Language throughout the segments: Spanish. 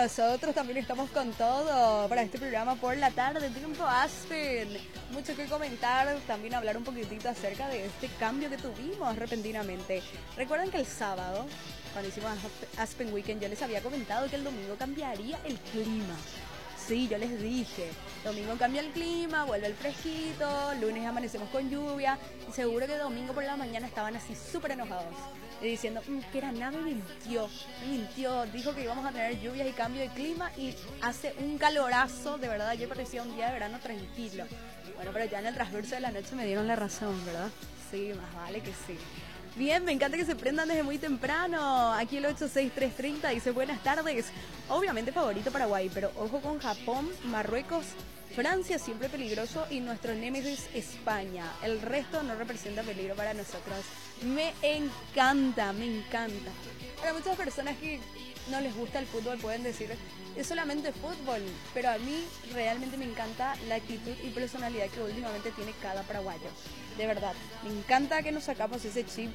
Nosotros también estamos con todo para este programa por la tarde, Tiempo Aspen. Mucho que comentar, también hablar un poquitito acerca de este cambio que tuvimos repentinamente. Recuerden que el sábado, cuando hicimos Aspen Weekend, yo les había comentado que el domingo cambiaría el clima. Sí, yo les dije, domingo cambia el clima, vuelve el fresquito, lunes amanecemos con lluvia, y seguro que domingo por la mañana estaban así súper enojados, y diciendo que era nada, me mintió, dijo que íbamos a tener lluvias y cambio de clima, y hace un calorazo, de verdad, yo parecía un día de verano tranquilo. Bueno, pero ya en el transcurso de la noche me dieron la razón, ¿verdad? Sí, más vale que sí. Bien, me encanta que se prendan desde muy temprano. Aquí el 86330 dice buenas tardes. Obviamente favorito Paraguay, pero ojo con Japón, Marruecos, Francia siempre peligroso y nuestro némesis España. El resto no representa peligro para nosotros. Me encanta. Para muchas personas que no les gusta el fútbol pueden decir es solamente fútbol, pero a mí realmente me encanta la actitud y personalidad que últimamente tiene cada paraguayo. De verdad, me encanta que nos sacamos ese chip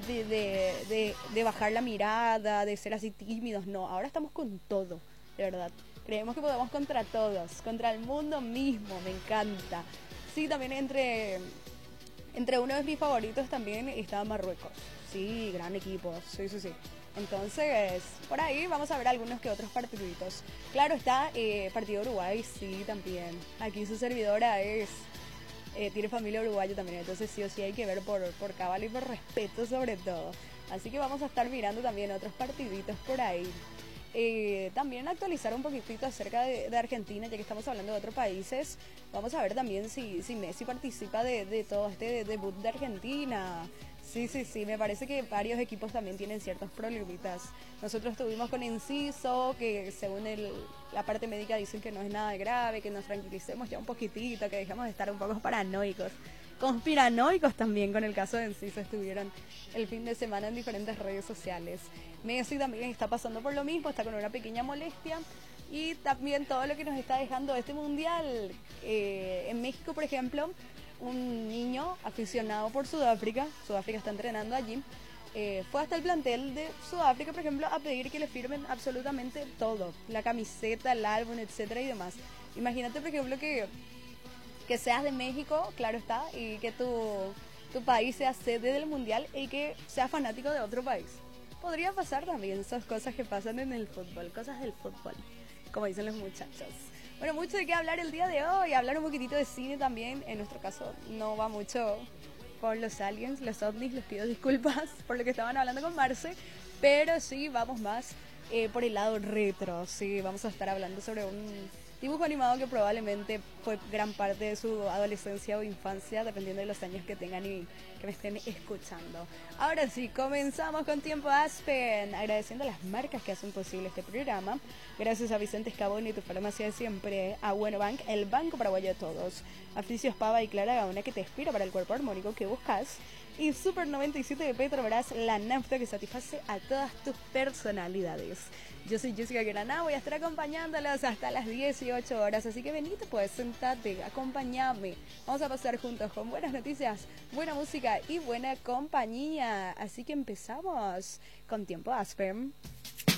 de bajar la mirada, de ser así tímidos. No, ahora estamos con todo, de verdad. Creemos que podemos contra todos, contra el mundo mismo, me encanta. Sí, también entre uno de mis favoritos también está Marruecos. Sí, gran equipo, sí. Entonces, por ahí vamos a ver algunos que otros partiditos. Claro está, partido Uruguay, sí, también. Aquí su servidora tiene familia uruguaya también, entonces sí o sí hay que ver por cabal y por respeto sobre todo. Así que vamos a estar mirando también otros partiditos por ahí. También actualizar un poquitito acerca de Argentina, ya que estamos hablando de otros países. Vamos a ver también si Messi participa de todo este debut de Argentina. Sí, me parece que varios equipos también tienen ciertos problemitas. Nosotros estuvimos con Enciso, que según la parte médica dicen que no es nada grave, que nos tranquilicemos ya un poquitito, que dejemos de estar un poco paranoicos. Conspiranoicos también con el caso de Enciso estuvieron el fin de semana en diferentes redes sociales. Messi también está pasando por lo mismo, está con una pequeña molestia. Y también todo lo que nos está dejando este mundial. En México, por ejemplo, un niño aficionado por Sudáfrica está entrenando allí, fue hasta el plantel de Sudáfrica, por ejemplo, a pedir que le firmen absolutamente todo, la camiseta, el álbum, etcétera y demás. Imagínate, por ejemplo, que seas de México, claro está, y que tu país sea sede del mundial y que seas fanático de otro país. Podría pasar también esas cosas que pasan en el fútbol, cosas del fútbol, como dicen los muchachos. Bueno, mucho de qué hablar el día de hoy, hablar un poquitito de cine también. En nuestro caso no va mucho por los aliens, los ovnis, les pido disculpas por lo que estaban hablando con Marce, pero sí vamos más por el lado retro. Sí, vamos a estar hablando sobre un dibujo animado que probablemente fue gran parte de su adolescencia o infancia, dependiendo de los años que tengan y que me estén escuchando. Ahora sí, comenzamos con Tiempo Aspen, agradeciendo a las marcas que hacen posible este programa. Gracias a Vicente Escabón y tu farmacia de siempre, a Bueno Bank, el banco paraguayo de todos. Aficios Pava y Clara Gaona, que te inspira para el cuerpo armónico que buscas. Y Super 97 de Petrobras, la nafta que satisface a todas tus personalidades. Yo soy Jessica Graná, voy a estar acompañándolos hasta las 18 horas, así que venite, pues, sentate, acompáñame. Vamos a pasar juntos con buenas noticias, buena música y buena compañía. Así que empezamos con Tiempo Aspen.